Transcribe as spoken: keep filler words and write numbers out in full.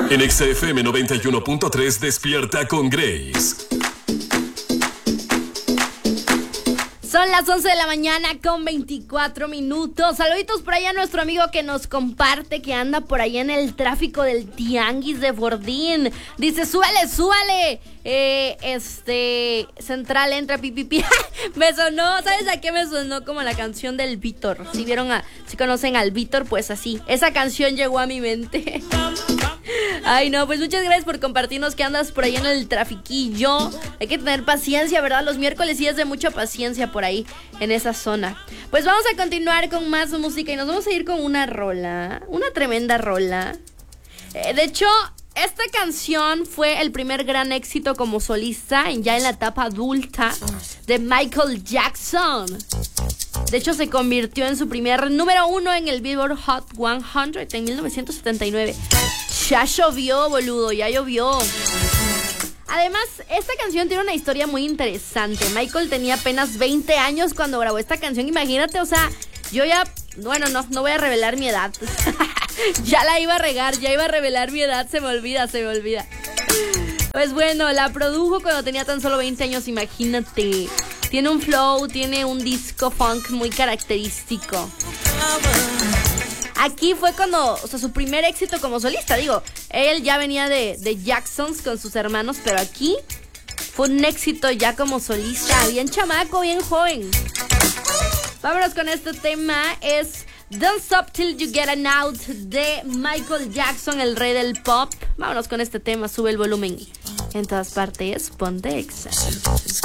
En Exa F M noventa y uno punto tres, Despierta con Grace. Son las once de la mañana con veinticuatro minutos. Saluditos por allá a nuestro amigo que nos comparte, que anda por allá en el tráfico del Tianguis de Bordín. Dice, súbale, súbale. Eh, este, Central entra, pipipi. Me sonó, ¿sabes a qué me sonó? Como la canción del Víctor. Si vieron a, si conocen al Víctor, pues así. Esa canción llegó a mi mente. Ay, no, pues muchas gracias por compartirnos que andas por ahí en el trafiquillo. Hay que tener paciencia, ¿verdad? Los miércoles sí es de mucha paciencia por ahí, en esa zona. Pues vamos a continuar con más música y nos vamos a ir con una rola, una tremenda rola. Eh, de hecho, esta canción fue el primer gran éxito como solista, ya en la etapa adulta, de Michael Jackson. De hecho, se convirtió en su primer número uno en el Billboard Hot cien en mil novecientos setenta y nueve. Ya llovió, boludo, ya llovió. Además, esta canción tiene una historia muy interesante. Michael tenía apenas veinte años cuando grabó esta canción. Imagínate, o sea, yo ya... Bueno, no, no voy a revelar mi edad. Ya la iba a regar, ya iba a revelar mi edad. Se me olvida, se me olvida. Pues bueno, la produjo cuando tenía tan solo veinte años, imagínate. Tiene un flow, tiene un disco funk muy característico. Aquí fue cuando, o sea, su primer éxito como solista, digo, él ya venía de, de Jacksons con sus hermanos, pero aquí fue un éxito ya como solista, bien chamaco, bien joven. Vámonos con este tema, es Don't Stop Till You Get An Out de Michael Jackson, el rey del pop. Vámonos con este tema, sube el volumen en todas partes, ponte Exa.